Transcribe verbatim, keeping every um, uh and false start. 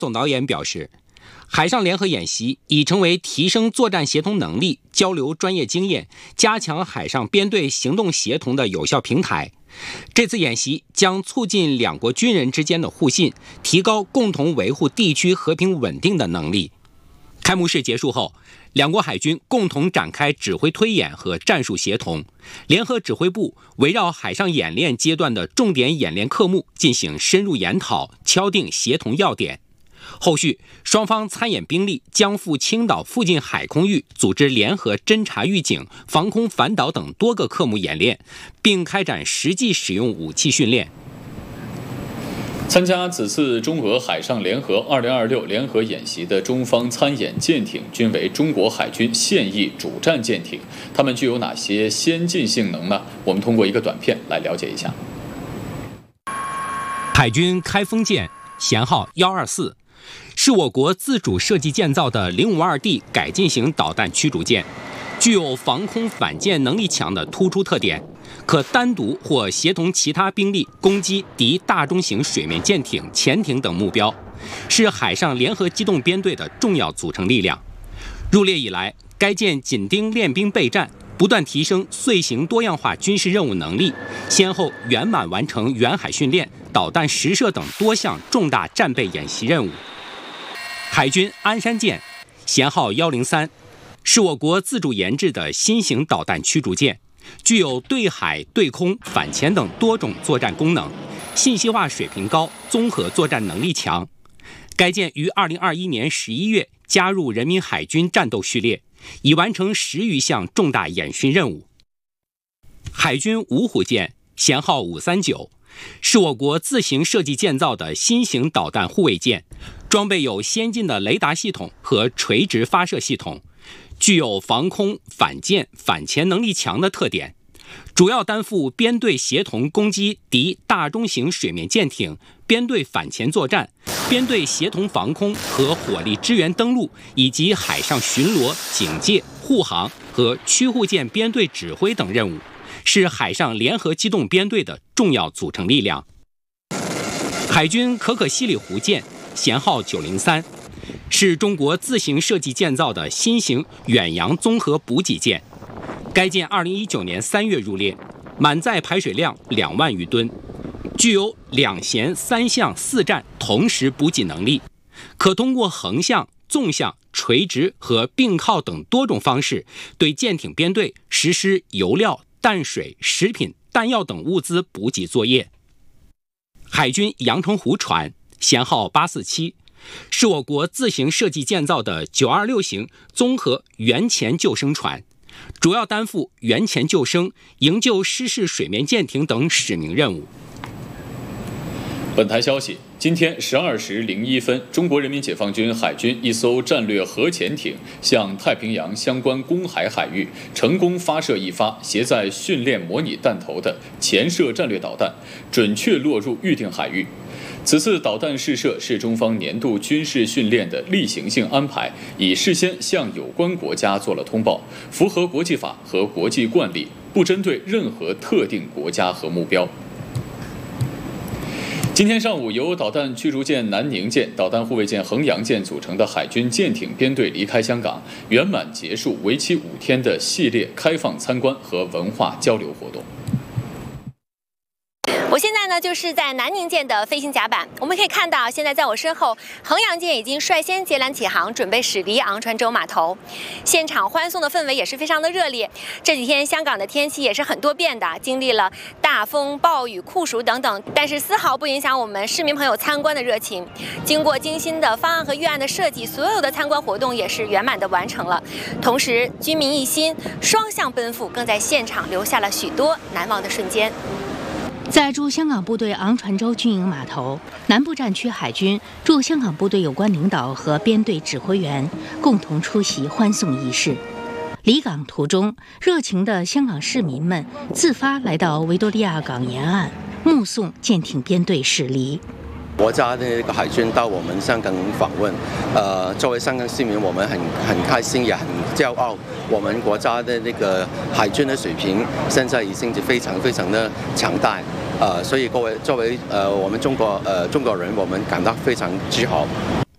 总导演表示，海上联合演习已成为提升作战协同能力、交流专业经验、加强海上编队行动协同的有效平台。这次演习将促进两国军人之间的互信，提高共同维护地区和平稳定的能力。开幕式结束后，两国海军共同展开指挥推演和战术协同。联合指挥部围绕海上演练阶段的重点演练科目进行深入研讨，敲定协同要点。后续，双方参演兵力将赴青岛附近海空域组织联合侦察预警、防空反导等多个科目演练，并开展实际使用武器训练。 参加此次中俄海上联合二零二六联合演习的中方参演舰艇均为中国海军现役主战舰艇，它们具有哪些先进性能呢？我们通过一个短片来了解一下。 海军开封舰舷号一二四是我国自主设计建造的零五二 D 改进型导弹驱逐舰，具有防空反舰能力强的突出特点，可单独或协同其他兵力攻击敌大中型水面舰艇、潜艇等目标，是海上联合机动编队的重要组成力量。入列以来，该舰紧盯练兵备战，不断提升遂行多样化军事任务能力，先后圆满完成远海训练、导弹实射等多项重大战备演习任务。海军鞍山舰舷号一零三是我国自主研制的新型导弹驱逐舰，具有对海、对空、反潜等多种作战功能，信息化水平高，综合作战能力强。该舰于二零二一年十一月加入人民海军战斗序列，已完成十余项重大演训任务。海军芜湖舰舷号五三九是我国自行设计建造的新型导弹护卫舰，装备有先进的雷达系统和垂直发射系统，具有防空、反舰、反潜能力强的特点，主要担负编队协同攻击敌大中型水面舰艇、编队反潜作战、编队协同防空和火力支援登陆，以及海上巡逻、警戒、护航和驱护舰编队指挥等任务，是海上联合机动编队的重要组成力量。海军可可西里湖舰舷号九零三是中国自行设计建造的新型远洋综合补给舰，该舰二零一九年三月入列，满载排水量两万余吨，具有两舷三向四战同时补给能力，可通过横向、纵向、垂直和并靠等多种方式，对舰艇编队实施油料、淡水、食品、弹药等物资补给作业。海军阳澄湖船舷号八四七是我国自行设计建造的九二六型综合援潜救生船，主要担负援潜救生、营救失事水面舰艇等使命任务。 本台消息，今天十二时零一分，中国人民解放军海军一艘战略核潜艇向太平洋相关公海海域成功发射一发携载训练模拟弹头的潜射战略导弹，准确落入预定海域。此次导弹试射是中方年度军事训练的例行性安排，已事先向有关国家做了通报，符合国际法和国际惯例，不针对任何特定国家和目标。今天上午，由导弹驱逐舰南宁舰、导弹护卫舰衡阳舰组成的海军舰艇编队离开香港，圆满结束为期五天的系列开放参观和文化交流活动。 我现在呢就是在南宁舰的飞行甲板，我们可以看到，现在在我身后，衡阳舰已经率先接缆起航，准备驶离昂船洲码头。现场欢送的氛围也是非常的热烈。这几天香港的天气也是很多变的，经历了大风、暴雨、酷暑等等，但是丝毫不影响我们市民朋友参观的热情。经过精心的方案和预案的设计，所有的参观活动也是圆满的完成了。同时，军民一心，双向奔赴，更在现场留下了许多难忘的瞬间。 在驻香港部队昂船洲军营码头，南部战区海军驻香港部队有关领导和编队指挥员共同出席欢送仪式。离港途中，热情的香港市民们自发来到维多利亚港沿岸，目送舰艇编队驶离。 国家的那个海军到我们香港访问，呃，作为香港市民，我们很很开心，也很骄傲。我们国家的那个海军的水平现在已经是非常非常的强大，呃，所以各位作为呃我们中国呃中国人，我们感到非常自豪。